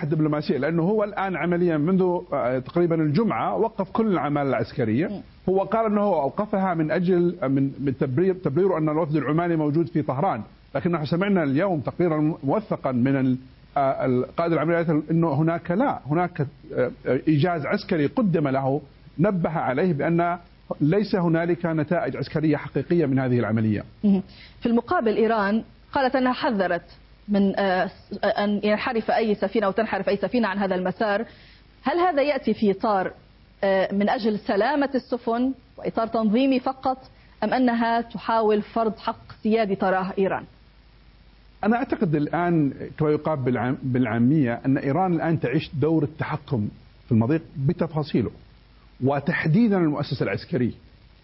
الدبلوماسية، لأنه هو الآن عمليا منذ تقريبا الجمعة وقف كل الأعمال العسكرية. هو قال أنه أوقفها من أجل من تبرير أن الوفد العماني موجود في طهران، لكن نحن سمعنا اليوم تقريرا موثقا من قائد العمليات أنه هناك إيجاز عسكري قدم له نبه عليه بأن ليس هنالك نتائج عسكرية حقيقية من هذه العملية. في المقابل إيران قالت أنها حذرت من أن ينحرف أي سفينة أو تنحرف أي سفينة عن هذا المسار. هل هذا يأتي في إطار من أجل سلامة السفن وإطار تنظيمي فقط، أم أنها تحاول فرض حق سيادي تراه إيران؟ أنا أعتقد الآن كما يقال بالعامية أن إيران الآن تعيش دور التحكم في المضيق بتفاصيله وتحديدا المؤسسة العسكرية.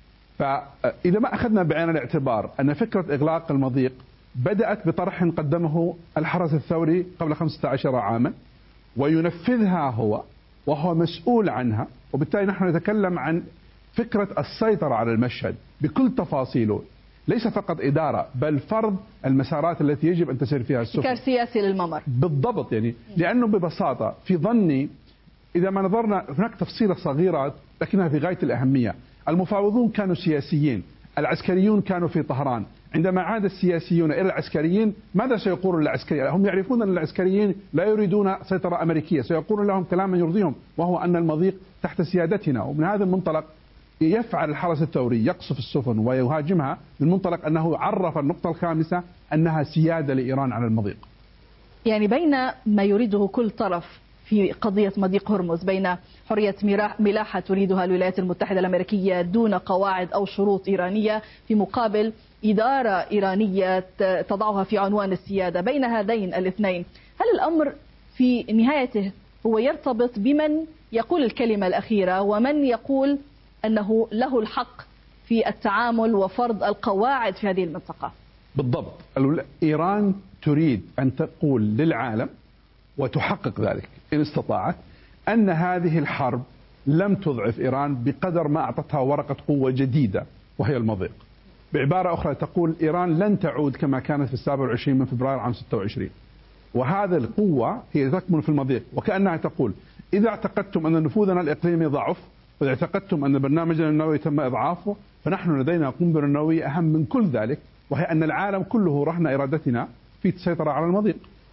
فإذا ما أخذنا بعين الاعتبار أن فكرة إغلاق المضيق بدأت بطرح قدمه الحرس الثوري قبل 15 عاما وينفذها وهو مسؤول عنها، وبالتالي نحن نتكلم عن فكرة السيطرة على المشهد بكل تفاصيله، ليس فقط إدارة بل فرض المسارات التي يجب أن تسير فيها السفن. ابتكار سياسي للممر بالضبط. لأنه ببساطة في ظني إذا ما نظرنا هناك تفصيلة صغيرة لكنها في غاية الأهمية. المفاوضون كانوا سياسيين، العسكريون كانوا في طهران. عندما عاد السياسيون إلى العسكريين ماذا سيقولون للعسكريين؟ هم يعرفون أن العسكريين لا يريدون سيطرة أمريكية، سيقولون لهم كلاما يرضيهم وهو أن المضيق تحت سيادتنا. ومن هذا المنطلق يفعل الحرس الثوري يقصف السفن ويهاجمها من منطلق أنه عرف النقطة الخامسة أنها سيادة لإيران على المضيق. يعني بين ما يريده كل طرف في قضية مضيق هرمز، بين حرية ملاحة تريدها الولايات المتحدة الأمريكية دون قواعد أو شروط إيرانية، في مقابل إدارة إيرانية تضعها في عنوان السيادة، بين هذين الاثنين هل الأمر في نهايته هو يرتبط بمن يقول الكلمة الأخيرة ومن يقول أنه له الحق في التعامل وفرض القواعد في هذه المنطقة؟ بالضبط. إيران تريد أن تقول للعالم وتحقق ذلك إن استطاعت أن هذه الحرب لم تضعف إيران بقدر ما أعطتها ورقة قوة جديدة وهي المضيق. بعبارة أخرى تقول إيران لن تعود كما كانت في 27 من فبراير عام 26، وهذا القوة هي تكمن في المضيق. وكأنها تقول إذا اعتقدتم أن نفوذنا الإقليمي ضعف وإذا اعتقدتم أن برنامجنا النووي تم إضعافه فنحن لدينا قنبلة نووية أهم من كل ذلك، وهي أن العالم كله رهن إرادتنا في السيطرة على المضيق.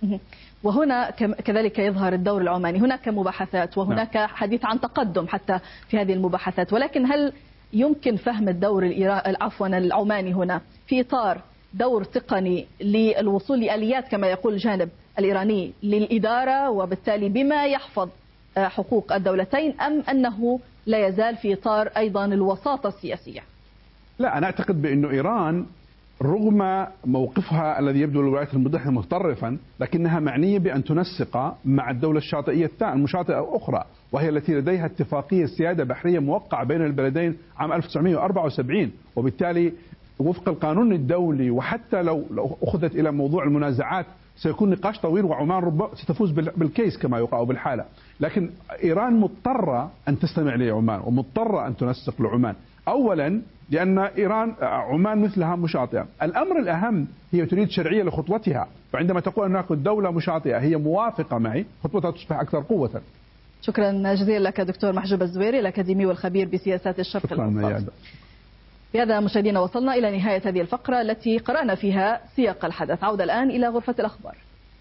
وهنا كذلك يظهر الدور العماني. هناك مباحثات وهناك حديث عن تقدم حتى في هذه المباحثات، ولكن هل يمكن فهم الدور العماني هنا في إطار دور تقني للوصول لآليات كما يقول الجانب الإيراني للإدارة وبالتالي بما يحفظ حقوق الدولتين، أم أنه لا يزال في إطار أيضا الوساطة السياسية؟ لا، أنا أعتقد بأن إيران رغم موقفها الذي يبدو للولايات المتحدة متطرفا لكنها معنية بأن تنسق مع الدولة الشاطئية المشاطئة الأخرى، وهي التي لديها اتفاقية سيادة بحرية موقعة بين البلدين عام 1974، وبالتالي وفق القانون الدولي وحتى لو أخذت إلى موضوع المنازعات سيكون نقاش طويل وعمان ربما ستفوز بالكيس كما يقال بالحالة. لكن إيران مضطرة أن تستمع لعمان ومضطرة أن تنسق لعمان، أولا لأن عمان مثلها مشاطئة. الأمر الأهم هي تريد شرعية لخطوتها، فعندما تقول هناك دولة مشاطئة هي موافقة معي خطوتها تصبح أكثر قوة. شكرا جزيلا لك دكتور محجوب الزويري الأكاديمي والخبير بسياسات الشرق الأوسط. بهذا مشاهدينا وصلنا إلى نهاية هذه الفقرة التي قرأنا فيها سياق الحدث. عودة الآن إلى غرفة الأخبار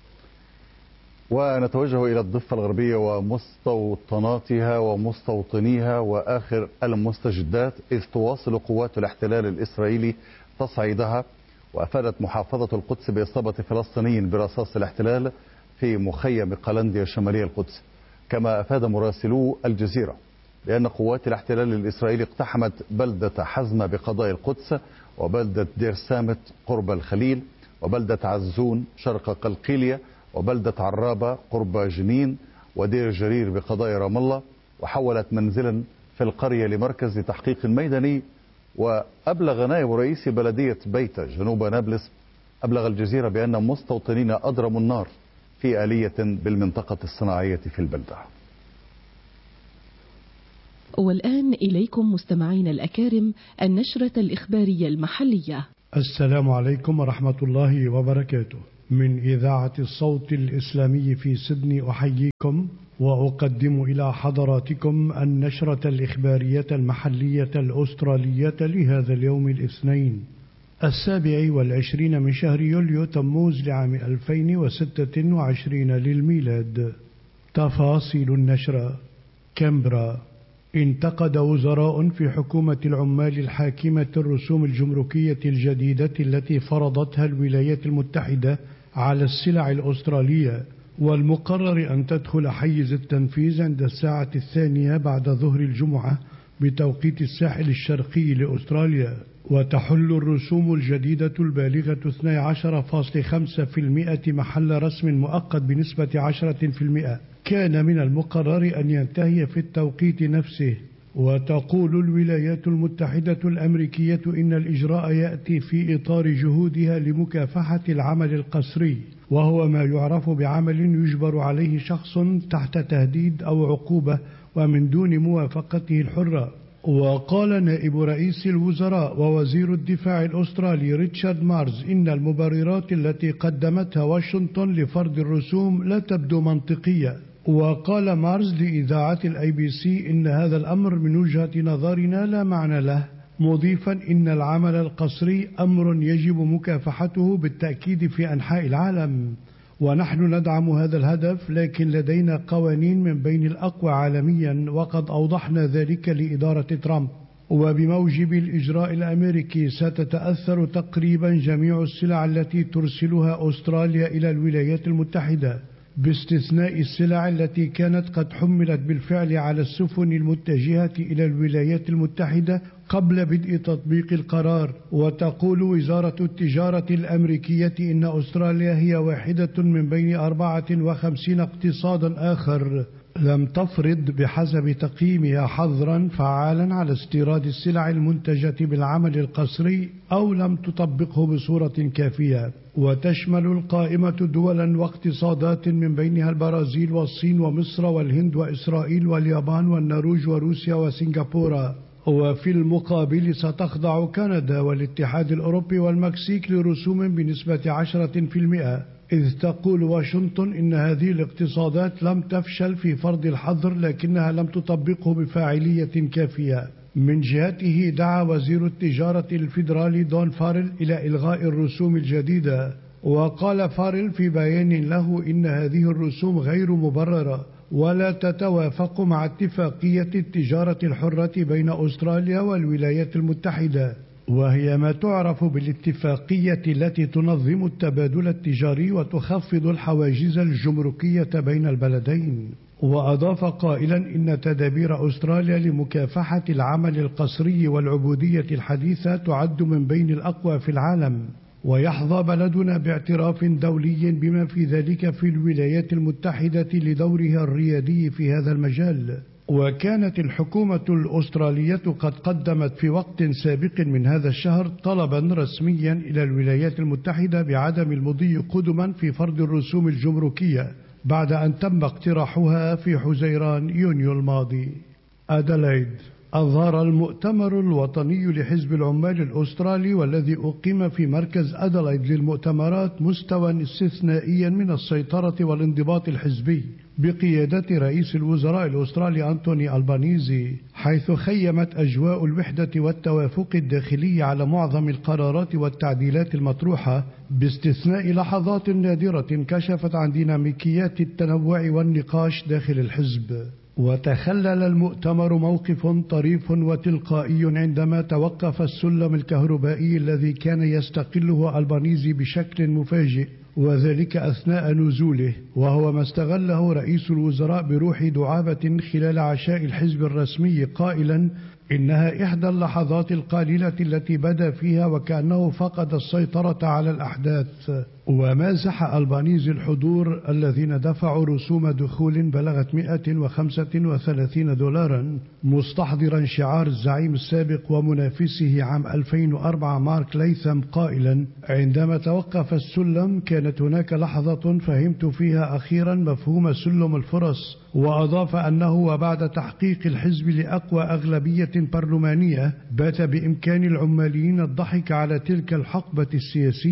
ونتوجه إلى الضفة الغربية ومستوطناتها ومستوطنيها وآخر المستجدات، إذ تواصل قوات الاحتلال الإسرائيلي تصعيدها. وأفادت محافظة القدس بإصابة فلسطيني برصاص الاحتلال في مخيم قلنديا شمالي القدس. كما أفاد مراسلو الجزيرة بأن قوات الاحتلال الإسرائيلي اقتحمت بلدة حزمة بقضاء القدس وبلدة دير سامت قرب الخليل وبلدة عزون شرق قلقيلية وبلدة عرابة قرب جنين ودير جرير بقضاء رام الله، وحولت منزلا في القرية لمركز تحقيق ميداني. وأبلغ نائب رئيس بلدية بيتا جنوب نابلس أبلغ الجزيرة بأن مستوطنين أضرموا النار في آلية بالمنطقة الصناعية في البلدة. والآن إليكم مستمعين الأكارم النشرة الإخبارية المحلية. السلام عليكم ورحمة الله وبركاته. من إذاعة الصوت الإسلامي في سيدني أحييكم وأقدم إلى حضراتكم النشرة الإخبارية المحلية الأسترالية لهذا اليوم الاثنين 27 من شهر يوليو تموز لعام 2026 للميلاد. تفاصيل النشرة. كامبرا. انتقد وزراء في حكومة العمال الحاكمة الرسوم الجمركية الجديدة التي فرضتها الولايات المتحدة على السلع الأسترالية، والمقرر أن تدخل حيز التنفيذ عند الساعة 2 بعد ظهر الجمعة بتوقيت الساحل الشرقي لأستراليا. وتحل الرسوم الجديدة البالغة 12.5% محل رسم مؤقت بنسبة 10%. كان من المقرر أن ينتهي في التوقيت نفسه. وتقول الولايات المتحدة الأمريكية إن الإجراء يأتي في إطار جهودها لمكافحة العمل القسري، وهو ما يعرف بعمل يجبر عليه شخص تحت تهديد أو عقوبة ومن دون موافقته الحرة. وقال نائب رئيس الوزراء ووزير الدفاع الأسترالي ريتشارد مارز إن المبررات التي قدمتها واشنطن لفرض الرسوم لا تبدو منطقية. وقال مارز لإذاعة الABC إن هذا الأمر من وجهة نظرنا لا معنى له، مضيفا إن العمل القسري أمر يجب مكافحته بالتأكيد في أنحاء العالم، ونحن ندعم هذا الهدف، لكن لدينا قوانين من بين الأقوى عالميا وقد أوضحنا ذلك لإدارة ترامب. وبموجب الإجراء الأمريكي ستتأثر تقريبا جميع السلع التي ترسلها أستراليا إلى الولايات المتحدة، باستثناء السلع التي كانت قد حملت بالفعل على السفن المتجهة إلى الولايات المتحدة قبل بدء تطبيق القرار. وتقول وزارة التجارة الأمريكية إن أستراليا هي واحدة من بين 54 اقتصادا آخر لم تفرض بحسب تقييمها حظرا فعالا على استيراد السلع المنتجة بالعمل القسري أو لم تطبقه بصورة كافية. وتشمل القائمة دولا واقتصادات من بينها البرازيل والصين ومصر والهند وإسرائيل واليابان والنرويج وروسيا وسنغافورة. وفي المقابل ستخضع كندا والاتحاد الأوروبي والمكسيك لرسوم بنسبة 10%، إذ تقول واشنطن إن هذه الاقتصادات لم تفشل في فرض الحظر لكنها لم تطبقه بفاعلية كافية. من جهته دعا وزير التجارة الفيدرالي دون فارل إلى إلغاء الرسوم الجديدة. وقال فارل في بيان له إن هذه الرسوم غير مبررة ولا تتوافق مع اتفاقية التجارة الحرة بين أستراليا والولايات المتحدة، وهي ما تعرف بالاتفاقية التي تنظم التبادل التجاري وتخفض الحواجز الجمركية بين البلدين. وأضاف قائلا إن تدابير أستراليا لمكافحة العمل القسري والعبودية الحديثة تعد من بين الأقوى في العالم، ويحظى بلدنا باعتراف دولي بما في ذلك في الولايات المتحدة لدورها الريادي في هذا المجال. وكانت الحكومة الأسترالية قد قدمت في وقت سابق من هذا الشهر طلبا رسميا إلى الولايات المتحدة بعدم المضي قدما في فرض الرسوم الجمركية بعد أن تم اقتراحها في حزيران يونيو الماضي. أدلايد. أظهر المؤتمر الوطني لحزب العمال الأسترالي والذي أقيم في مركز أدلايد للمؤتمرات مستوى استثنائيا من السيطرة والانضباط الحزبي بقيادة رئيس الوزراء الأسترالي أنتوني ألبانيزي، حيث خيمت أجواء الوحدة والتوافق الداخلي على معظم القرارات والتعديلات المطروحة، باستثناء لحظات نادرة كشفت عن ديناميكيات التنوع والنقاش داخل الحزب. وتخلل المؤتمر موقف طريف وتلقائي عندما توقف السلم الكهربائي الذي كان يستقله ألبانيزي بشكل مفاجئ، وذلك أثناء نزوله، وهو ما استغله رئيس الوزراء بروح دعابة خلال عشاء الحزب الرسمي قائلا إنها إحدى اللحظات القليلة التي بدا فيها وكأنه فقد السيطرة على الأحداث. ومازح ألبانيزي الحضور الذين دفعوا رسوم دخول بلغت $135 مستحضرا شعار الزعيم السابق ومنافسه عام 2004 مارك ليثم قائلا عندما توقف السلم كانت هناك لحظة فهمت فيها أخيرا مفهوم سلم الفرص. وأضاف أنه وبعد تحقيق الحزب لأقوى أغلبية برلمانية بات بإمكان العماليين الضحك على تلك الحقبة السياسية.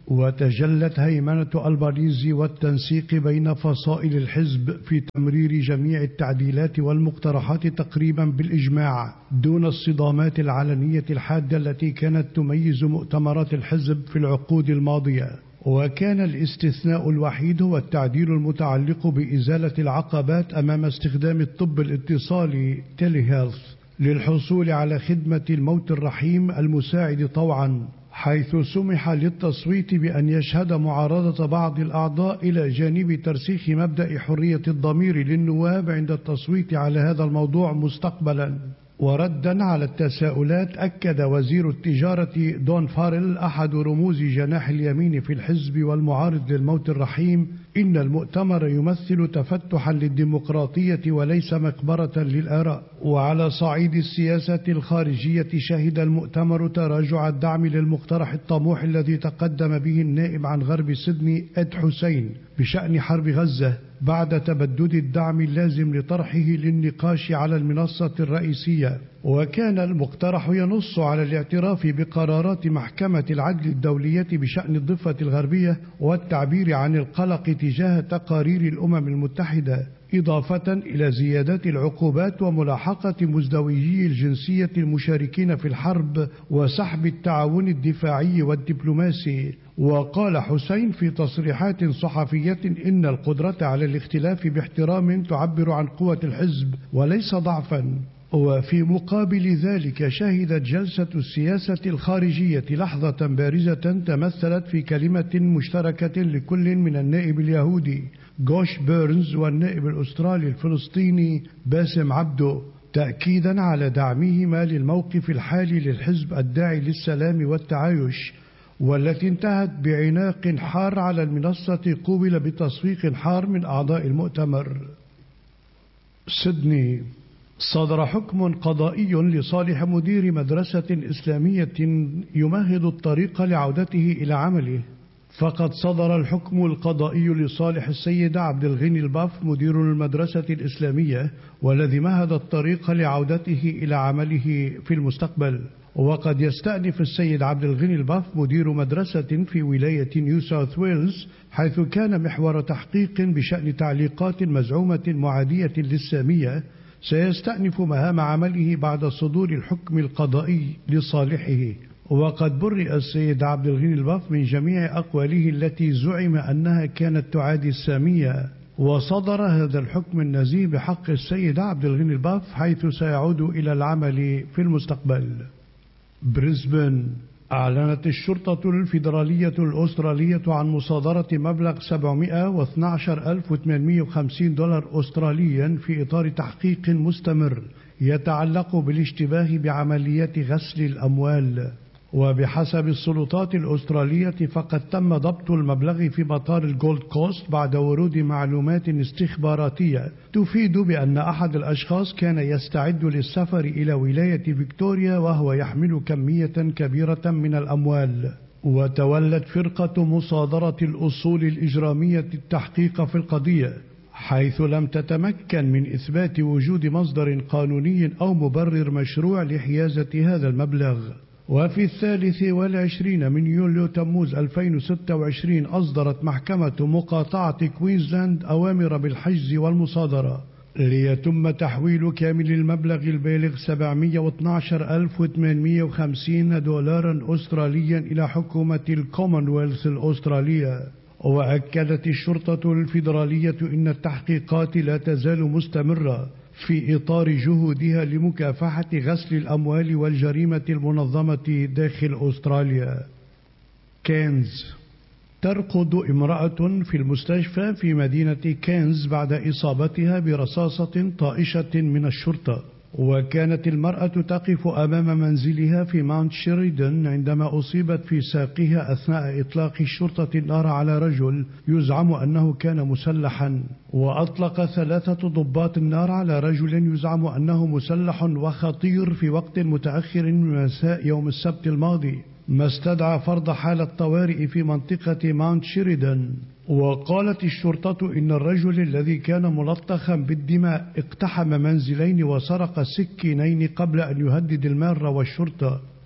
وتجلت هيمنة ألبانيزي والتنسيق بين فصائل الحزب في تمرير جميع التعديلات والمقترحات تقريبا بالإجماع دون الصدامات العلنية الحادة التي كانت تميز مؤتمرات الحزب في العقود الماضية. وكان الاستثناء الوحيد هو التعديل المتعلق بإزالة العقبات أمام استخدام الطب الاتصالي تيليهيلث للحصول على خدمة الموت الرحيم المساعد طوعا، حيث سمح للتصويت بأن يشهد معارضة بعض الأعضاء إلى جانب ترسيخ مبدأ حرية الضمير للنواب عند التصويت على هذا الموضوع مستقبلا. وردا على التساؤلات، أكد وزير التجارة دون فارل أحد رموز جناح اليمين في الحزب والمعارض للموت الرحيم إن المؤتمر يمثل تفتحا للديمقراطية وليس مقبرة للآراء. وعلى صعيد السياسة الخارجية، شهد المؤتمر تراجع الدعم للمقترح الطموح الذي تقدم به النائب عن غرب سيدني إد حسين بشأن حرب غزة بعد تبدد الدعم اللازم لطرحه للنقاش على المنصة الرئيسية. وكان المقترح ينص على الاعتراف بقرارات محكمة العدل الدولية بشأن الضفة الغربية والتعبير عن القلق تجاه تقارير الأمم المتحدة، إضافة إلى زيادة العقوبات وملاحقة مزدوجي الجنسية المشاركين في الحرب وسحب التعاون الدفاعي والدبلوماسي. وقال حسين في تصريحات صحفية إن القدرة على الاختلاف باحترام تعبر عن قوة الحزب وليس ضعفا. وفي مقابل ذلك، شهدت جلسة السياسة الخارجية لحظة بارزة تمثلت في كلمة مشتركة لكل من النائب اليهودي جوش بيرنز والنائب الأسترالي الفلسطيني باسم عبده، تأكيدا على دعمهما للموقف الحالي للحزب الداعي للسلام والتعايش، والتي انتهت بعناق حار على المنصة قوبل بتصفيق حار من أعضاء المؤتمر. سيدني. صدر حكم قضائي لصالح مدير مدرسة إسلامية يمهد الطريق لعودته إلى عمله. فقد صدر الحكم القضائي لصالح السيد عبد الغني الباف مدير المدرسة الإسلامية، والذي مهد الطريق لعودته إلى عمله في المستقبل. وقد يستأنف السيد عبد الغني الباف مدير مدرسة في ولاية نيو ساوث ويلز، حيث كان محور تحقيق بشأن تعليقات مزعومة معادية للسامية، سيستأنف مهام عمله بعد صدور الحكم القضائي لصالحه. وقد برئ السيد عبد الغني الباف من جميع أقواله التي زعم أنها كانت تعادي السامية. وصدر هذا الحكم النزيه بحق السيد عبد الغني الباف، حيث سيعود إلى العمل في المستقبل. بريسبن. أعلنت الشرطة الفيدرالية الأسترالية عن مصادرة مبلغ $712,850 أستراليا في إطار تحقيق مستمر يتعلق بالاشتباه بعمليات غسل الأموال. وبحسب السلطات الأسترالية، فقد تم ضبط المبلغ في مطار الجولد كوست بعد ورود معلومات استخباراتية تفيد بأن أحد الأشخاص كان يستعد للسفر إلى ولاية فيكتوريا وهو يحمل كمية كبيرة من الأموال. وتولت فرقة مصادرة الأصول الإجرامية التحقيق في القضية، حيث لم تتمكن من إثبات وجود مصدر قانوني أو مبرر مشروع لحيازة هذا المبلغ. وفي 23 من يوليو تموز 2026 أصدرت محكمة مقاطعة كوينزلاند أوامر بالحجز والمصادرة، ليتم تحويل كامل المبلغ البالغ $712,850 أستراليا إلى حكومة الكومنولث الأسترالية. وأكدت الشرطة الفيدرالية إن التحقيقات لا تزال مستمرة في إطار جهودها لمكافحة غسل الأموال والجريمة المنظمة داخل أستراليا. كينز. ترقد امرأة في المستشفى في مدينة كينز بعد إصابتها برصاصة طائشة من الشرطة. وكانت المرأة تقف أمام منزلها في ماونت شيريدن عندما أصيبت في ساقها أثناء إطلاق الشرطة النار على رجل يزعم أنه كان مسلحا. وأطلق 3 ضباط النار على رجل يزعم أنه مسلح وخطير في وقت متأخر من مساء يوم السبت الماضي، ما استدعى فرض حالة طوارئ في منطقة ماونت شيريدن. وقالت الشرطة إن الرجل الذي كان ملطخا بالدماء اقتحم منزلين وسرق سكينين قبل أن يهدد المارة والشرطة.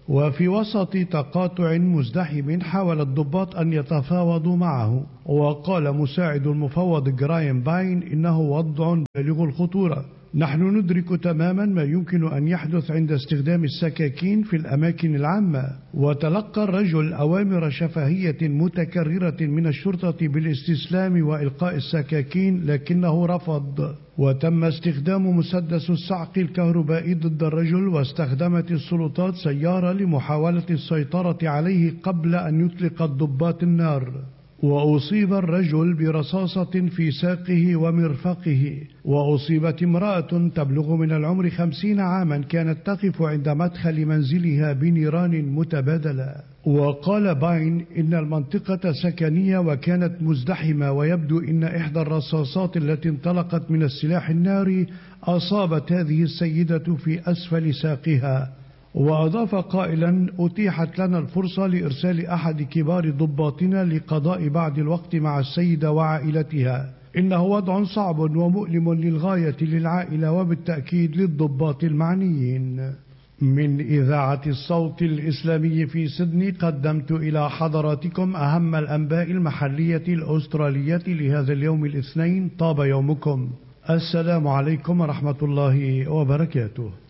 وفي وسط تقاطع مزدحم حاول الضباط أن يتفاوضوا معه. وقال مساعد المفوض جرايم باين إنه وضع بالغ الخطورة. نحن ندرك تماما ما يمكن أن يحدث عند استخدام السكاكين في الأماكن العامة. وتلقى الرجل أوامر شفهية متكررة من الشرطة بالاستسلام وإلقاء السكاكين، لكنه رفض. وتم استخدام مسدس الصعق الكهربائي ضد الرجل، واستخدمت السلطات سيارة لمحاولة السيطرة عليه قبل أن يطلق الضباط النار. وأصيب الرجل برصاصة في ساقه ومرفقه. وأصيبت امرأة تبلغ من العمر 50 عاما كانت تقف عند مدخل منزلها بنيران متبادلة. وقال باين إن المنطقة سكنية وكانت مزدحمة، ويبدو إن إحدى الرصاصات التي انطلقت من السلاح الناري أصابت هذه السيدة في أسفل ساقها. وأضاف قائلا: أتيحت لنا الفرصة لإرسال أحد كبار ضباطنا لقضاء بعض الوقت مع السيدة وعائلتها. إنه وضع صعب ومؤلم للغاية للعائلة وبالتأكيد للضباط المعنيين. من إذاعة الصوت الإسلامي في سيدني قدمت إلى حضراتكم أهم الأنباء المحلية الأسترالية لهذا اليوم الاثنين. طاب يومكم. السلام عليكم ورحمة الله وبركاته.